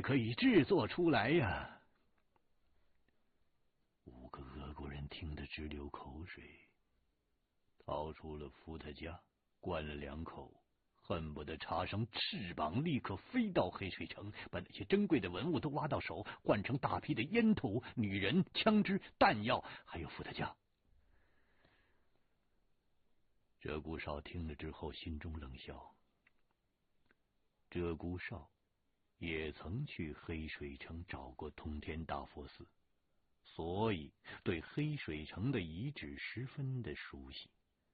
可以制作出来呀。5个俄国人听得直流口水，掏出了伏特加，灌了2口，恨不得插上翅膀，立刻飞到黑水城，把那些珍贵的文物都挖到手，换成大批的烟头、女人、枪支、弹药，还有伏特加。鹧鸪哨听了之后，心中冷笑。鹧鸪哨也曾去黑水城找过通天大佛寺，所以对黑水城的遗址十分的熟悉。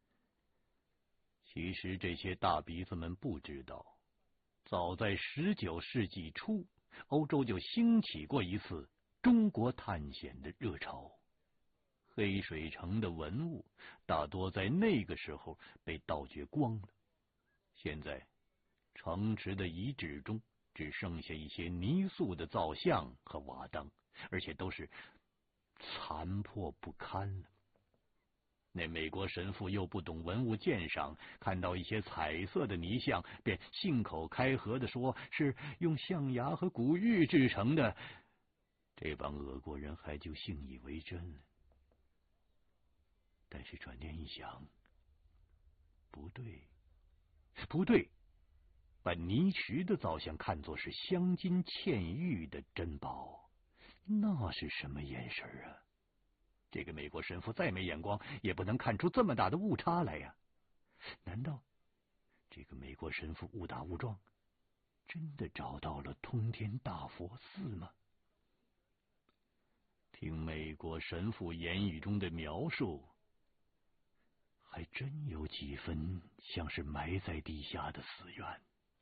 其实这些大鼻子们不知道，早在19世纪初，欧洲就兴起过一次中国探险的热潮。黑水城的文物大多在那个时候被盗掘光了，现在城池的遗址中只剩下一些泥塑的造像和瓦当，而且都是残破不堪了。那美国神父又不懂文物鉴赏，看到一些彩色的泥像，便信口开河地说是用象牙和古玉制成的。这帮俄国人还就信以为真了。但是转念一想，不对，把泥池的造像看作是镶金嵌玉的珍宝，那是什么眼神啊？这个美国神父再没眼光，也不能看出这么大的误差来呀。难道这个美国神父误打误撞，真的找到了通天大佛寺吗？听美国神父言语中的描述，还真有几分像是埋在地下的寺院。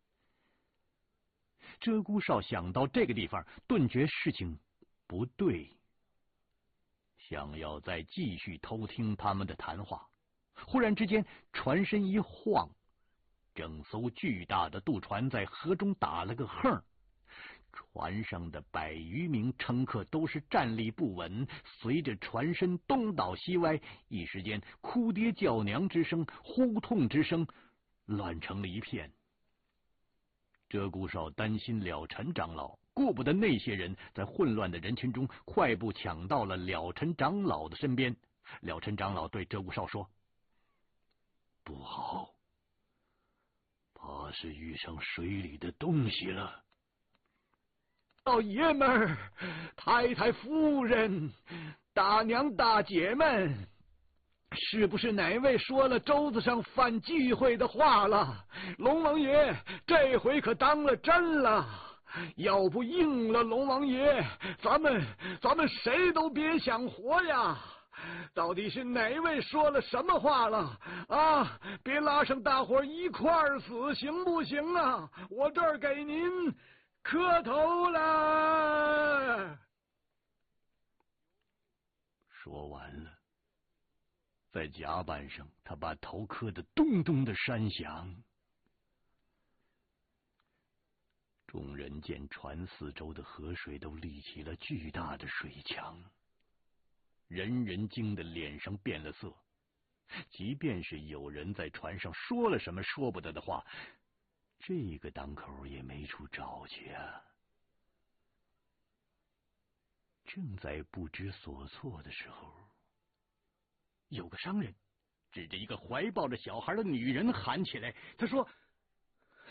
鹧鸪哨想到这个地方，顿觉事情不对，想要再继续偷听他们的谈话。忽然之间，船身一晃，整艘巨大的渡船在河中打了个横，船上的100余名乘客都是站立不稳，随着船身东倒西歪，一时间哭爹叫娘之声、呼痛之声乱成了一片。鹧鸪哨担心了尘长老，顾不得那些人，在混乱的人群中快步抢到了了尘长老的身边。了尘长老对鹧鸪哨说：“不好，怕是遇上水里的东西了。”老爷们儿、太太夫人、大娘大姐们，是不是哪位说了周子上犯忌讳的话了？龙王爷这回可当了真了，要不应了龙王爷，咱们谁都别想活呀！到底是哪位说了什么话了啊？别拉上大伙一块儿死，行不行啊？我这儿给您磕头了。说完了，在甲板上，他把头磕得咚咚的山响。众人见船四周的河水都立起了巨大的水墙，人人惊得脸上变了色。即便是有人在船上说了什么说不得的话，这个当口也没处找去啊。正在不知所措的时候，有个商人指着一个怀抱着小孩的女人喊起来，他说：“